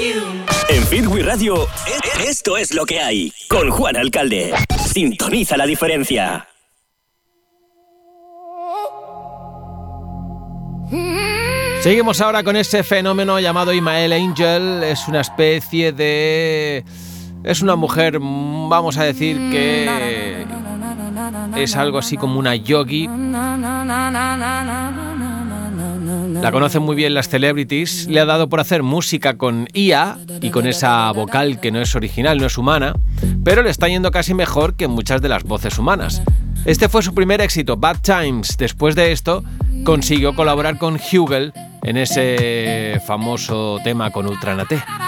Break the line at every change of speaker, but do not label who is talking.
En Fit We Radio, esto es lo que hay. Con Juan Alcalde. Sintoniza la diferencia.
Seguimos ahora con ese fenómeno llamado Imael Angel. Es una especie de... Es una mujer, vamos a decir que es algo así como una yogi. La conocen muy bien las celebrities. Le ha dado por hacer música con IA y con esa vocal que no es original, no es humana, pero le está yendo casi mejor que muchas de las voces humanas. Este fue su primer éxito, Bad Times. Después de esto, consiguió colaborar con Hugel en ese famoso tema con Ultranate.